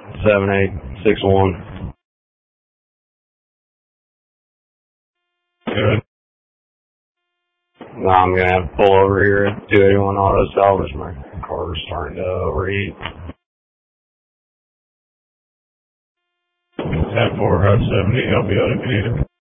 7861. Good. No, I'm gonna have to pull over here at 281 Auto Salvage. My car's starting to overheat. 10-4, 70, I'll be able to get it.